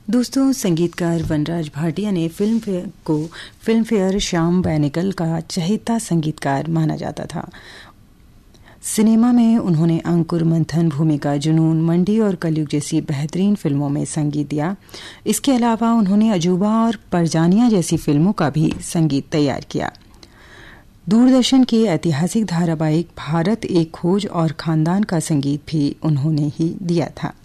दोस्तों, संगीतकार वनराज भाटिया ने फिल्म फेयर श्याम बेनेगल का चहेता संगीतकार माना जाता था। सिनेमा में उन्होंने अंकुर मंथन, भूमिका, जुनून, मंडी और कलयुग जैसी बेहतरीन फिल्मों में संगीत दिया। इसके अलावा उन्होंने अजूबा और परजानिया जैसी फिल्मों का भी संगीत तैयार किया। दूरदर्शन के ऐतिहासिक धारावाहिक भारत एक खोज और खानदान का संगीत भी उन्होंने ही दिया था।